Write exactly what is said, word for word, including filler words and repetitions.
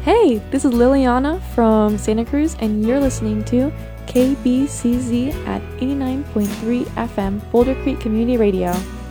Hey, this is Liliana from Santa Cruz, and you're listening to K B C Z at eighty-nine point three F M, Boulder Creek Community Radio.